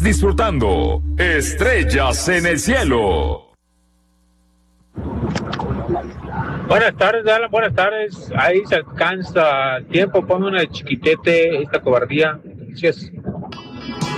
disfrutando Estrellas en el Cielo. Buenas tardes, Alan, buenas tardes. Ahí se alcanza el tiempo. Ponme una de Chiquitete, esta cobardía. Gracias.